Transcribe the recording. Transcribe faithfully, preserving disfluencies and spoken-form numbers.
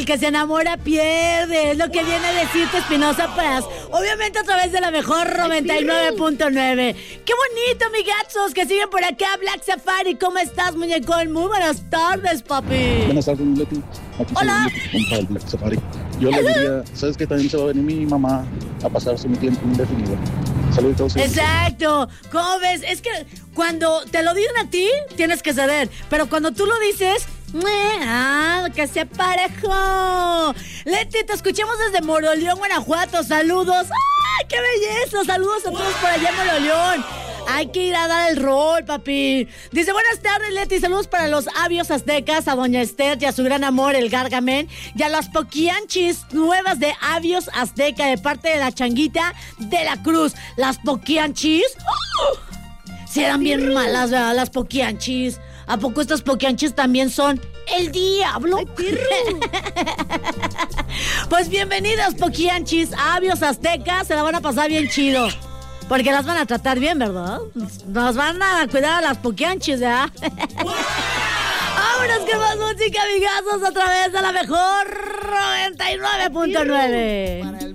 El que se enamora pierde, es lo que viene a decirte Espinosa Paz. Obviamente a través de la mejor noventa y nueve punto nueve. ¡Qué bonito, amigazos, que siguen por acá! Black Safari, ¿cómo estás, muñecón? Muy buenas tardes, papi. Buenas tardes, Leti. Aquí Hola. soy Leti, compa, Black Safari. Yo le diría, ¿sabes que también se va a venir mi mamá a pasarse mi tiempo indefinido? Saludos. Exacto. ¿Cómo ves? Es que cuando te lo dicen a ti, tienes que ceder. Pero cuando tú lo dices, ¡ah, que se parejó! Leti, te escuchamos desde Moroleón, Guanajuato. Saludos. ¡Ay, qué belleza! Saludos a todos por allá en Moroleón. Hay que ir a dar el rol, papi. Dice, buenas tardes, Leti. Saludos para los avios aztecas, a doña Esther y a su gran amor, el Gargamel, y a las poquianchis nuevas de avios azteca de parte de la changuita de la Cruz. Las poquianchis, ¡oh! Si eran bien malas, ¿verdad? Las poquianchis. ¿A poco estas poquianchis también son el diablo? ¡Ay, perro! Pues bienvenidas, poquianchis, a avios aztecas. Se la van a pasar bien chido. Porque las van a tratar bien, ¿verdad? Nos van a cuidar a las poquianchis, ¿ya? Vámonos con más música, amigazos, a través de la mejor noventa y nueve punto nueve.